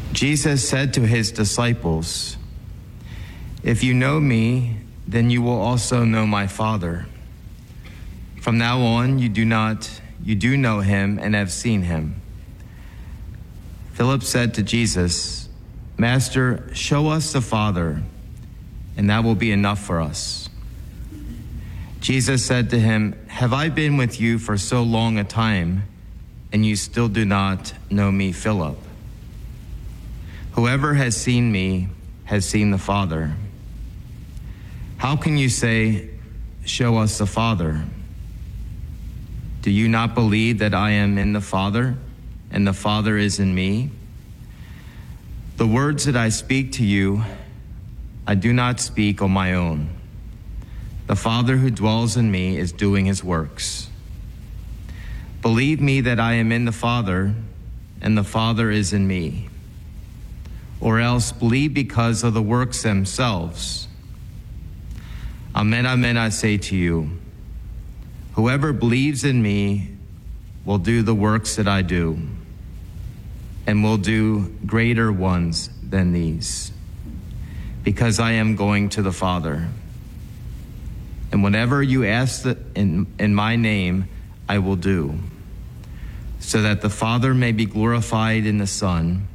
Jesus said to his disciples, "If you know me, then you will also know my Father. From now on, you do know him and have seen him." Philip said to Jesus, "Master, show us the Father, and that will be enough for us." Jesus said to him, "Have I been with you for so long a time, and you still do not know me, Philip? Whoever has seen me has seen the Father. How can you say, 'Show us the Father'? Do you not believe that I am in the Father, and the Father is in me? The words that I speak to you, I do not speak on my own. The Father who dwells in me is doing his works. Believe me that I am in the Father, and the Father is in me. Or else believe because of the works themselves. Amen, amen, I say to you, whoever believes in me will do the works that I do, and will do greater ones than these, because I am going to the Father. And whatever you ask in my name, I will do, so that the Father may be glorified in the Son.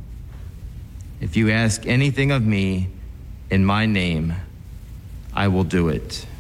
If you ask anything of me in my name, I will do it."